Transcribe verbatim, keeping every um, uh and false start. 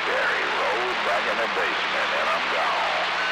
Gary Rose back in the basement, and I'm gone.